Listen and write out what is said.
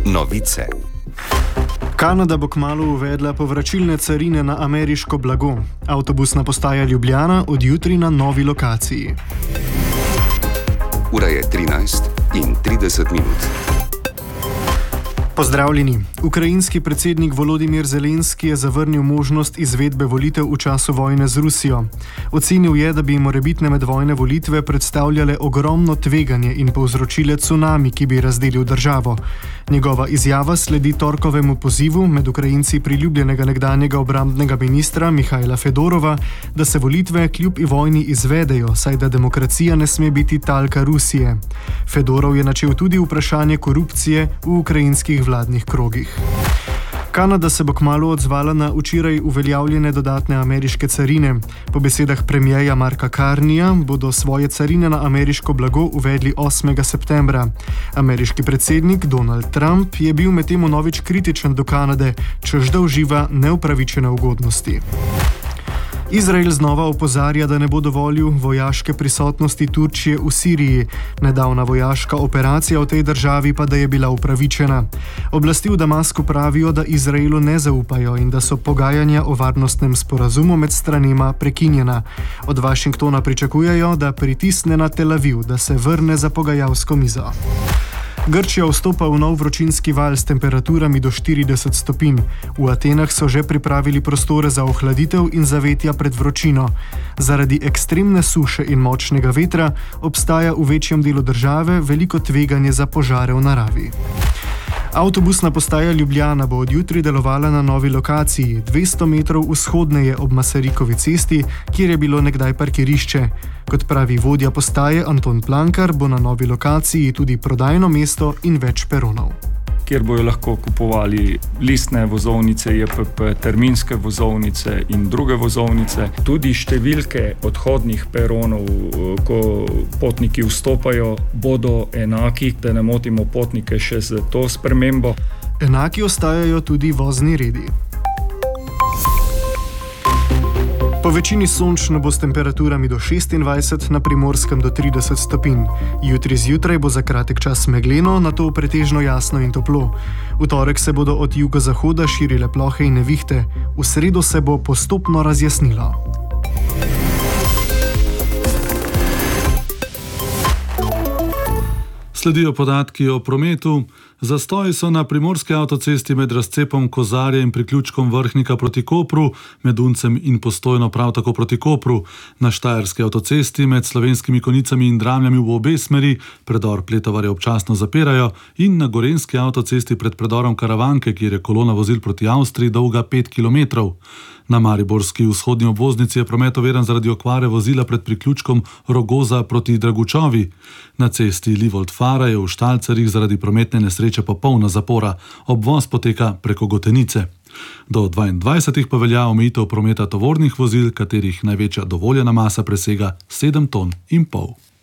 Novice. Kanada bo kmalu uvedla povračilne carine na ameriško blago. Avtobusna postaja Ljubljana od jutri na novi lokaciji. Ura je 13:30. Pozdravljeni. Ukrajinski predsednik Volodimir Zelenski je zavrnil možnost izvedbe volitev v času vojne z Rusijo. Ocenil je, da bi morebitne medvojne volitve predstavljale ogromno tveganje in povzročile cunami, ki bi razdelil državo. Njegova izjava sledi torkovemu pozivu med Ukrajinci priljubljenega nekdanjega obrambnega ministra Mihajla Fedorova, da se volitve kljub vojni izvedejo, saj da demokracija ne sme biti talka Rusije. Fedorov je načel tudi vprašanje korupcije v ukrajinskih vladnih krogih. Kanada se bo kmalu odzvala na včeraj uveljavljene dodatne ameriške carine. Po besedah premierja Marka Carneyja bodo svoje carine na ameriško blago uvedli 8. septembra. Ameriški predsednik Donald Trump je bil medtem vnovič kritičen do Kanade, češ da uživa neupravičene ugodnosti. Izrael znova opozarja, da ne bo dovolil vojaške prisotnosti Turčije v Siriji. Nedavna vojaška operacija v tej državi pa da je bila upravičena. Oblasti v Damasku pravijo, da Izraelu ne zaupajo in da so pogajanja o varnostnem sporazumu med stranema prekinjena. Od Washingtona pričakujejo, da pritisne na Tel Aviv, da se vrne za pogajalsko mizo. Grčija vstopa v nov vročinski val s temperaturami do 40 stopinj. V Atenah so že pripravili prostore za ohladitev in zavetja pred vročino. Zaradi ekstremne suše in močnega vetra obstaja v večjem delu države veliko tveganje za požare v naravi. Avtobusna postaja Ljubljana bo od jutri delovala na novi lokaciji, 200 metrov vzhodneje ob Masarikovi cesti, kjer je bilo nekdaj parkirišče. Kot pravi vodja postaje Anton Plankar, bo na novi lokaciji tudi prodajno mesto in več peronov, kjer bojo lahko kupovali listne vozovnice, JPP, terminske vozovnice in druge vozovnice. Tudi številke odhodnih peronov, ko potniki vstopajo, bodo enaki, da ne motimo potnike še z to spremembo. Enaki ostajajo tudi vozni redi. Po večini sončno bo s temperaturami do 26, na Primorskem do 30 stopinj. Jutri zjutraj bo za kratek čas megleno, nato pretežno jasno in toplo. V torek se bodo od jugozahoda širile plohe in nevihte. V sredo se bo postopno razjasnilo. Sledijo podatki o prometu. Zastoji so na primorski avtocesti med razcepom Kozarja in priključkom Vrhnika proti Kopru, med Uncem in Postojno prav tako proti Kopru. Na štajerski avtocesti med Slovenskimi Konjicami in Dramljami v obe smeri predor Pletovarje občasno zapirajo in na gorenjski avtocesti pred predorom Karavanke, kjer je kolona vozil proti Avstriji dolga 5 km. Na mariborski vzhodni obvoznici je promet overen zaradi okvare vozila pred priključkom Rogoza proti Dragučovi. Na cesti Livold-Fara je v Štalcerih zaradi prometne nesreče popolna zapora. Obvoz poteka preko Gotenice. Do 22. pa velja omejitev prometa tovornih vozil, katerih največja dovoljena masa presega 7,5 ton.